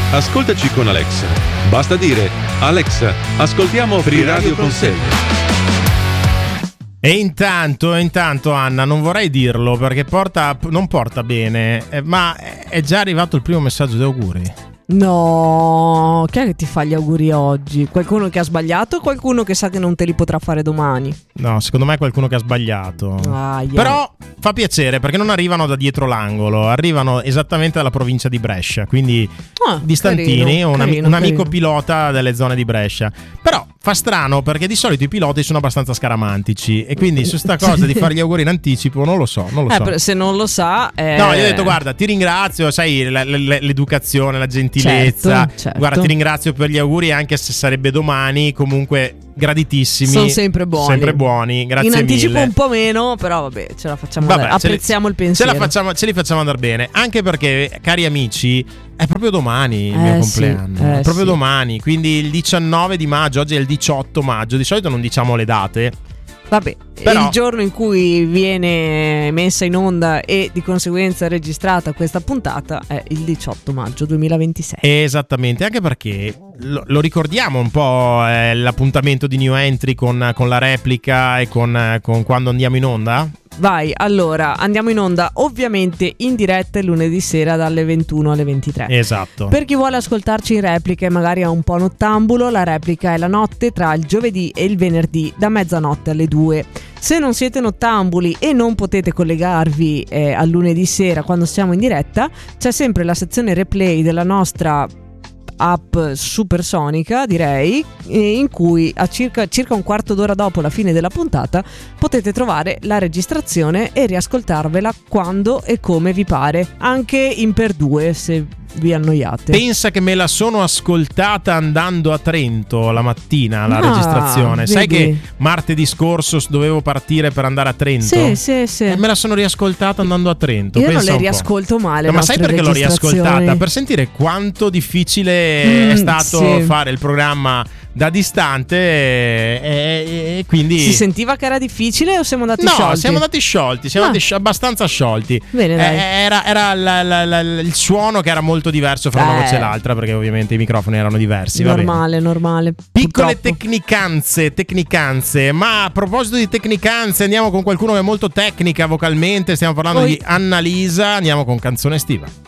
Ascoltaci con Alexa. Basta dire: Alexa, ascoltiamo Free Radio Consegna. E intanto Anna, non vorrei dirlo perché non porta bene, ma è già arrivato il primo messaggio di auguri. No, chi è che ti fa gli auguri oggi? Qualcuno che ha sbagliato o qualcuno che sa che non te li potrà fare domani? No, secondo me è qualcuno che ha sbagliato. Però fa piacere perché non arrivano da dietro l'angolo, arrivano esattamente dalla provincia di Brescia, quindi distantini, un amico pilota delle zone di Brescia. Però fa strano perché di solito i piloti sono abbastanza scaramantici e quindi su sta cosa di fare gli auguri in anticipo non lo so. Se non lo sa no, io ho detto guarda, ti ringrazio, sai, l'educazione, la gentilezza, certo. Guarda, ti ringrazio per gli auguri anche se sarebbe domani, comunque graditissimi, sono sempre buoni, grazie in anticipo mille. Un po' meno, però vabbè, ce la facciamo apprezziamo il pensiero, ce li facciamo andare bene, anche perché, cari amici, è proprio domani il mio compleanno, è proprio domani, quindi il 19 di maggio, oggi è il 18 maggio, di solito non diciamo le date. Vabbè, però il giorno in cui viene messa in onda e di conseguenza registrata questa puntata è il 18 maggio 2026. Esattamente, anche perché lo ricordiamo un po' l'appuntamento di New Entry con la replica e con quando andiamo in onda? Vai, allora, andiamo in onda ovviamente in diretta il lunedì sera dalle 21 alle 23. Esatto. Per chi vuole ascoltarci in replica e magari è un po' nottambulo, la replica è la notte tra il giovedì e il venerdì da mezzanotte alle 2. Se non siete nottambuli e non potete collegarvi al lunedì sera quando siamo in diretta, c'è sempre la sezione replay della nostra app supersonica, direi, in cui a circa un quarto d'ora dopo la fine della puntata potete trovare la registrazione e riascoltarvela quando e come vi pare, anche in per due se vi annoiate. Pensa che me la sono ascoltata andando a Trento la mattina, la registrazione. Vedi? Sai che martedì scorso dovevo partire per andare a Trento? Sì. E me la sono riascoltata andando a Trento. Io Pensa non le riascolto male. No, ma sai perché l'ho riascoltata? Per sentire quanto difficile è stato fare il programma da distante e quindi si sentiva che era difficile o siamo andati sciolti? No, siamo andati sciolti, abbastanza sciolti. Bene, dai. Era il suono che era molto diverso fra una voce e l'altra, perché ovviamente i microfoni erano diversi. Normale. Piccole tecnicanze. Ma a proposito di tecnicanze, andiamo con qualcuno che è molto tecnica vocalmente. Stiamo parlando di Annalisa. Andiamo con Canzone estiva.